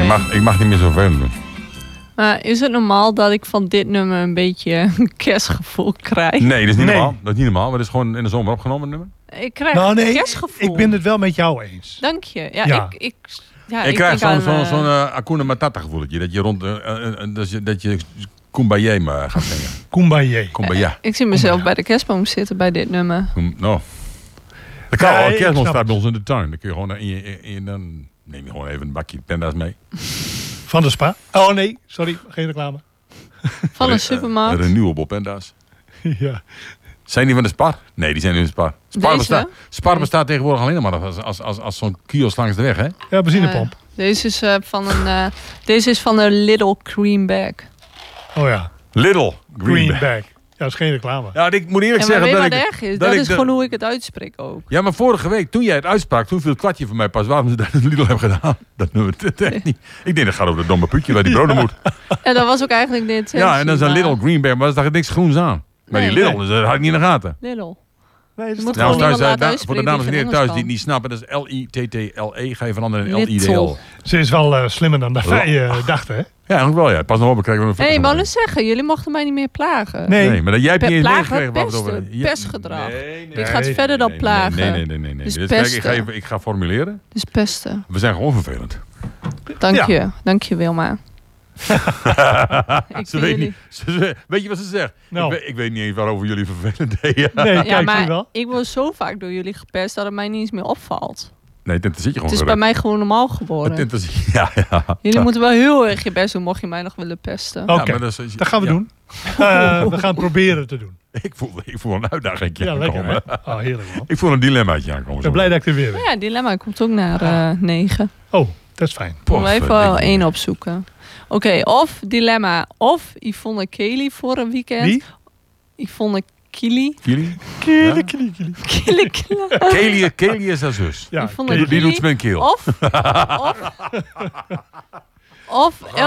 Ik mag niet meer zoveel doen. Maar is het normaal dat ik van dit nummer een beetje een kerstgevoel krijg? Nee, dat is niet normaal. Dat is niet normaal, maar dat is gewoon in de zomer opgenomen nummer. Ik krijg een kerstgevoel. Ik ben het wel met jou eens. Dank je. Ik krijg zo'n Hakuna Matata gevoeletje. Dat je rond... dat je Kumbaya maar gaat zingen. Kumbaya. Ik zie mezelf bij de kerstboom zitten bij dit nummer. Nou. Dat kan wel. Een kerstboom staat bij ons in de tuin. Dan kun je gewoon dan neem je gewoon even een bakje pinda's mee. Van de Spa? Oh nee, sorry. Geen reclame. Van een supermarkt. Renewable pinda's. Ja. Zijn die van de Spar? Nee, die zijn niet van de Spar. Spar bestaat tegenwoordig alleen maar als zo'n kiosk langs de weg, hè? Ja, benzinepomp. Deze is van een Little Greenback. Oh ja. Little Greenback. Ja, dat is geen reclame. Ja, ik moet eerlijk zeggen dat erg is. Dat is gewoon hoe ik het uitspreek ook. Ja, maar vorige week, toen jij het uitsprak, toen viel het kwartje van mij pas waarom ze dat in Lidl hebben gedaan. Dat nummer. Ik denk dat gaat over dat domme putje waar die broden moet. En dat was ook eigenlijk dit. Ja, en dan is een Little Greenback, maar daar niks groens aan. Maar die Lidl, dus dat had ik niet in de gaten. Lidl. Nee, dat moet nou, thuis, voor de dames en heren thuis die het niet snappen, dat is L-I-T-T-L-E. Ga je veranderen in L-I-D-L. Ze is wel slimmer dan wij dachten, hè? Ja, nog wel, ja. Pas nog op, krijgen we een ik wou eens zeggen, jullie mochten mij niet meer plagen. Nee, maar jij hebt niet eens meegekregen waar we het over hebben. Pestgedrag. Dit gaat verder dan plagen. Nee. Dus kijk, ik ga formuleren. Dus pesten. We zijn gewoon vervelend. Dank je Wilma. Weet je wat ze zegt? Nou. Ik weet niet eens waarover jullie vervelend deden. Nee, kijk, maar wel. ik word zo vaak door jullie gepest dat het mij niet eens meer opvalt. Nee, dan zit je gewoon. Het is bij mij gewoon normaal geworden. Ja. Jullie moeten wel heel erg je best doen mocht je mij nog willen pesten. Oké, dat gaan we doen. We gaan het proberen te doen. Ik voel een uitdaging aankomen. Lekker, hè? Oh, heerlijk man. Ik voel een dilemmaatje aankomen. Ik ben blij dat ik er weer ben. Ja, dilemma komt ook naar 9. Oh, dat is fijn. Moeten we even wel 1 opzoeken. Oké, of dilemma. Of Yvonne Kelly voor een weekend. Wie? Yvonne Kelly. Kelly is haar zus. Ja, die doet zijn keel. Of